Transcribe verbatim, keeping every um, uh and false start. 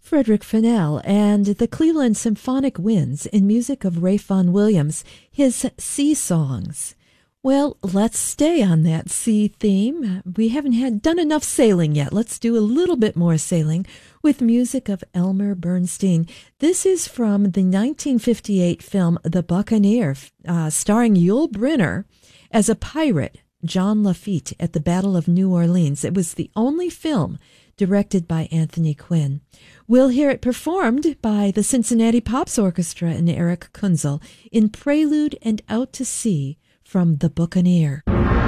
Frederick Fennell and the Cleveland Symphonic Winds in music of Ralph Vaughan Williams, his Sea Songs. Well, let's stay on that sea theme. We haven't had done enough sailing yet. Let's do a little bit more sailing with music of Elmer Bernstein. This is from the nineteen fifty-eight film The Buccaneer, uh, starring Yul Brynner as a pirate, John Lafitte, at the Battle of New Orleans. It was the only film directed by Anthony Quinn. We'll hear it performed by the Cincinnati Pops Orchestra and Eric Kunzel in Prelude and Out to Sea from The Buccaneer.